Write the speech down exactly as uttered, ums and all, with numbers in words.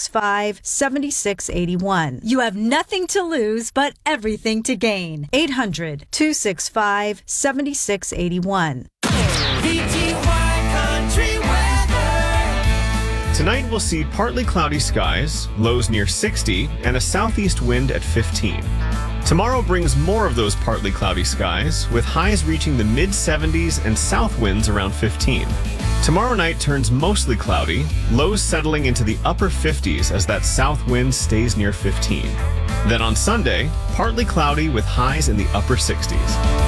six five, seven six eight one. You have nothing to lose, but everything to gain. eight hundred, two six five, seven six eight one. Tonight we'll see partly cloudy skies, lows near sixty, and a southeast wind at fifteen. Tomorrow brings more of those partly cloudy skies, with highs reaching the mid seventies and south winds around fifteen. Tomorrow night turns mostly cloudy, lows settling into the upper fifties as that south wind stays near fifteen. Then on Sunday, partly cloudy with highs in the upper sixties.